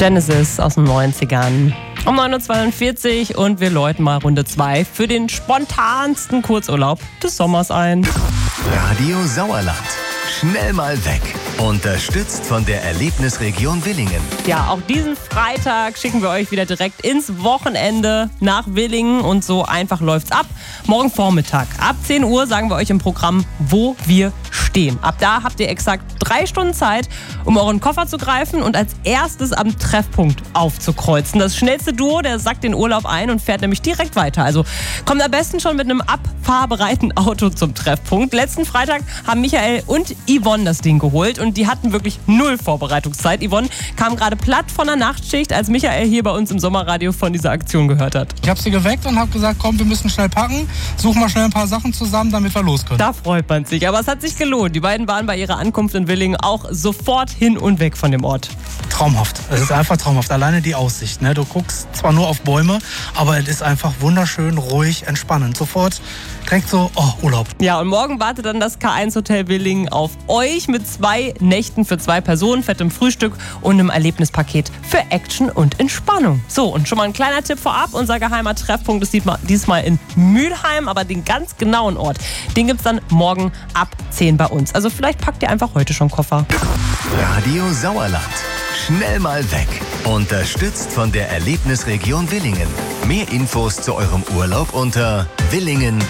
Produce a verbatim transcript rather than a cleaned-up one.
Genesis aus den neunzigern. Um neun Uhr zweiundvierzig und wir läuten mal Runde zwei für den spontansten Kurzurlaub des Sommers ein. Radio Sauerland. Schnell mal weg. Unterstützt von der Erlebnisregion Willingen. Ja, auch diesen Freitag schicken wir euch wieder direkt ins Wochenende nach Willingen und so einfach läuft's ab. Morgen Vormittag ab zehn Uhr sagen wir euch im Programm, wo wir stehen. Ab da habt ihr exakt drei Stunden Zeit, um euren Koffer zu greifen und als erstes am Treffpunkt aufzukreuzen. Das schnellste Duo, der sackt den Urlaub ein und fährt nämlich direkt weiter. Also kommt am besten schon mit einem abfahrbereiten Auto zum Treffpunkt. Letzten Freitag haben Michael und Yvonne das Ding geholt und die hatten wirklich null Vorbereitungszeit. Yvonne kam gerade platt von der Nachtschicht, als Michael hier bei uns im Sommerradio von dieser Aktion gehört hat. Ich habe sie geweckt und habe gesagt, komm, wir müssen schnell packen, suchen mal schnell ein paar Sachen zusammen, damit wir los können. Da freut man sich, aber es hat sich gelohnt. Die beiden waren bei ihrer Ankunft in Willingen auch sofort hin und weg von dem Ort. Traumhaft, es ist einfach traumhaft, alleine die Aussicht. Ne? Du guckst zwar nur auf Bäume, aber es ist einfach wunderschön, ruhig, entspannend. Sofort direkt so, oh, Urlaub. Ja, und morgen wartet dann das K eins Hotel Willingen auf euch mit zwei Nächten für zwei Personen, fettem Frühstück und einem Erlebnispaket für Action und Entspannung. So, und schon mal ein kleiner Tipp vorab, unser geheimer Treffpunkt ist diesmal in Mülheim, aber den ganz genauen Ort, den gibt's dann morgen ab zehn bei uns. Also vielleicht packt ihr einfach heute schon Koffer. Radio Sauerland. Schnell mal weg. Unterstützt von der Erlebnisregion Willingen. Mehr Infos zu eurem Urlaub unter willingen